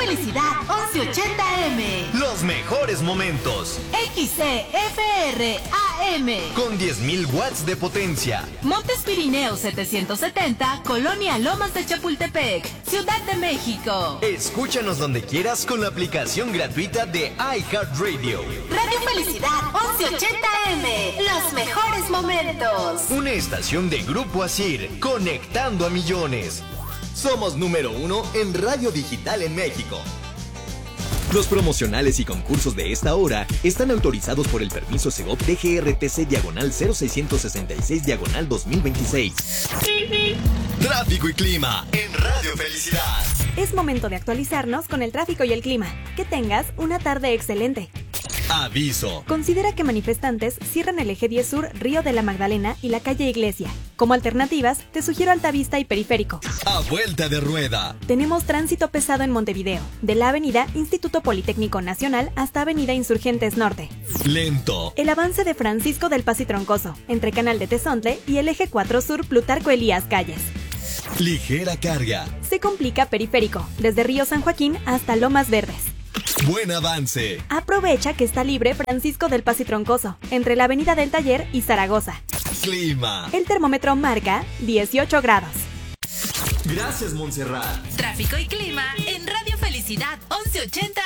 Felicidad 1180M. Los mejores momentos. XCFR AM. Con 10.000 watts de potencia. Montes Pirineos 770, Colonia Lomas de Chapultepec, Ciudad de México. Escúchanos donde quieras con la aplicación gratuita de iHeartRadio. Radio Felicidad 1180M. Los mejores momentos. Una estación de Grupo Asir, conectando a millones. Somos número 1 en radio digital en México. Los promocionales y concursos de esta hora están autorizados por el permiso Segov DGRTC/0666/2026. Tráfico y clima en Radio Felicidad. Es momento de actualizarnos con el tráfico y el clima. Que tengas una tarde excelente. Aviso. Considera que manifestantes cierran el eje 10 Sur, Río de la Magdalena y la calle Iglesia. Como alternativas, te sugiero Altavista y Periférico. A vuelta de rueda. Tenemos tránsito pesado en Montevideo, de la avenida Instituto Politécnico Nacional hasta avenida Insurgentes Norte. Lento. El avance de Francisco del Paz y Troncoso, entre Canal de Tezontle y el eje 4 Sur, Plutarco Elías Calles. Ligera carga. Se complica Periférico, desde Río San Joaquín hasta Lomas Verdes. Buen avance. Aprovecha que está libre Francisco del Paz y Troncoso, entre la avenida del Taller y Zaragoza. Clima. El termómetro marca 18 grados. Gracias, Montserrat. Tráfico y clima en Radio Felicidad 1180.